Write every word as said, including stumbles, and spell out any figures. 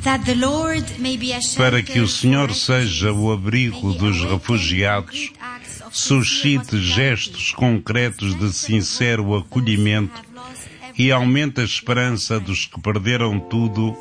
para que o Senhor seja o abrigo dos refugiados, suscite gestos concretos de sincero acolhimento e aumente a esperança dos que perderam tudo